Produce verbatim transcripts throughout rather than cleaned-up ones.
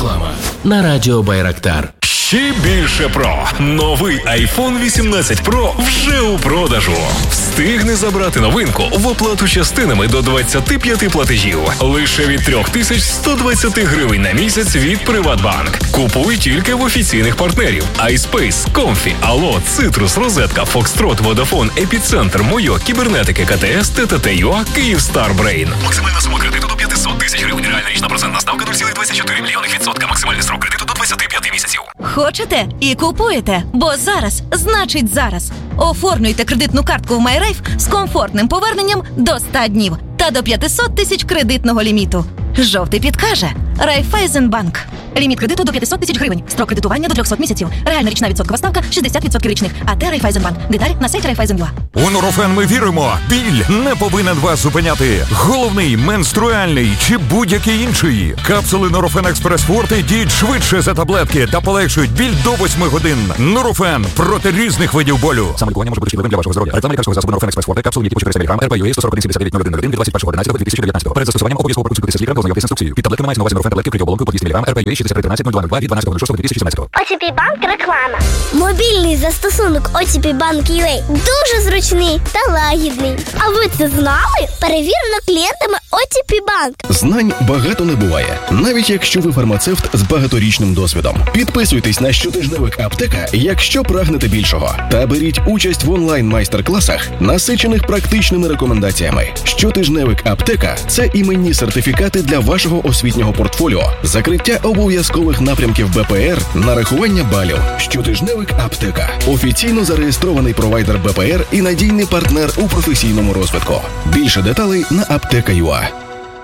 Реклама на радіо Байрактар. Ще більше про. Новий айфон вісімнадцять Про вже у продажу. Встигни забрати новинку в оплату частинами до двадцять п'ять платежів. Лише від три тисячі сто двадцять гривень на місяць від Приватбанк. Купуй тільки в офіційних партнерів. iSpace, Comfy, Allo, Citrus, Розетка, Foxtrot, Vodafone, Епіцентр, Мойо, Кібернетики, КТС, ТТТ.ЮА, Київстар Брейн. Максимальна сума кредиту до п'ятсот тисяч гривень. Реальна річна процентна ставка нуль цілих двадцять чотири мільйони відсотка. Максимальний срок кредиту до двадцять п'ять місяців. Хочете і купуєте, бо зараз значить зараз. Оформлюйте кредитну картку в MyRafe з комфортним поверненням до ста днів та до п'ятсот тисяч кредитного ліміту. Жовтий підкаже Райфайзенбанк. Ліміт кредиту до п'ятсот тисяч гривень. Строк кредитування до триста місяців. Реальна річна відсоткова ставка шістдесят відсотків річних. АТ Райфайзенбанк. Деталі на сайті Райфайзен.ua. У Нурофен ми віримо. Біль не повинен вас зупиняти. Головний, менструальний чи будь-який інший. Капсули Нурофен Експрес Форте діють швидше за таблетки та полегшують біль до восьми годин. Нурофен проти різних видів болю. Самолікування може бути шкідливим для вашого здоров'я. Реклама лікарського засобу Нурофен Експрес Форте. Капсули, які по чотириста міліграм, ар пі ю ей сто сорок один сімдесят дев'ять нуль один нуль один від двадцять першого одинадцятого дві тисячі дев'ятнадцятого. Перед застосуванням обов'язково проконсультуйтеся з лікарем та ознайомтесь з інструкцією. Під таблетками мається на увазі Нурофен таблетки при оболонку по двісті міліграм, ар пі ю ей шістдесят три тринадцять нуль два нуль два від дванадцятого шостого дві тисячі сімнадцятого. о ті пі Банк реклама. Мобільний застосунок о ті пі Банк ю ей дуже зручний та лагідний. А ви це знали? Перевірено клієнтами о ті пі Банк. Знань багато не буває, навіть якщо ви фармацевт з багаторічним досвідом. Підписуйтесь на щотижневик Аптека, якщо прагнете більшого. Та беріть участь в онлайн-майстер-класах, насичених практичними рекомендаціями. Щотижневик Аптека – це іменні сертифікати для вашого освітнього портфоліо, закриття обов'язкових напрямків Б П Р, нарахування балів. Щотижневик Аптека – офіційно зареєстрований провайдер Б П Р і надійний партнер у професійному розвитку. Більше деталей на аптека крапка ю а.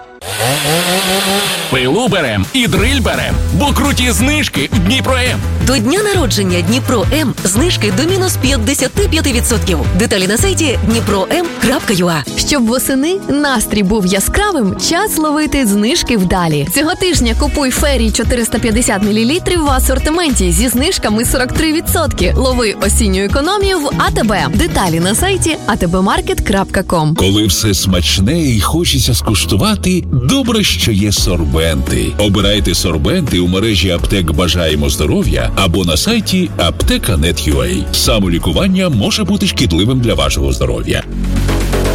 Пилу берем і дриль берем, бо круті знижки в Дніпро-М. До дня народження Дніпро-М знижки до мінус п'ятдесят п'ять відсотків. Деталі на сайті дніпро ем крапка ю а. Щоб восени настрій був яскравим, час ловити знижки вдалі. Цього тижня купуй Фері чотириста п'ятдесят мілілітрів в асортименті зі знижками сорок три відсотки. Лови осінню економію в а те бе. Деталі на сайті а те бе маркет крапка ком. Коли все смачне і хочеться скуштувати, добре, що є сорбенти. Обирайте сорбенти у мережі аптек «Бажаємо здоров'я» або на сайті аптека крапка нет крапка ю а. Самолікування може бути шкідливим для вашого здоров'я.